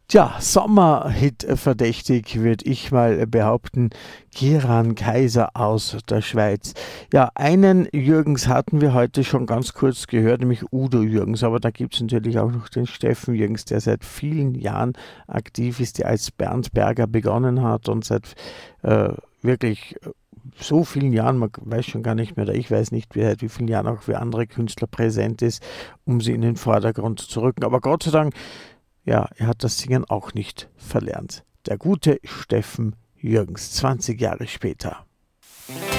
Tja, Sommerhit verdächtig, würde ich mal behaupten. Kiran Kaiser aus der Schweiz. Ja, einen Jürgens hatten wir heute schon ganz kurz gehört, nämlich Udo Jürgens. Aber da gibt es natürlich auch noch den Steffen Jürgens, der seit vielen Jahren aktiv ist, der als Bernd Berger begonnen hat und seit wirklich so vielen Jahren, man weiß schon gar nicht mehr, oder ich weiß nicht, seit wie vielen Jahren auch für andere Künstler präsent ist, um sie in den Vordergrund zu rücken. Aber Gott sei Dank, ja, er hat das Singen auch nicht verlernt. Der gute Steffen Jürgens, 20 Jahre später.